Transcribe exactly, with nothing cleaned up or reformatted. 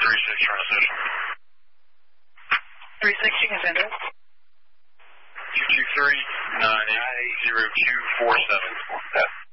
three six transition. three six, you can send it. two two three nine eight zero two four seven.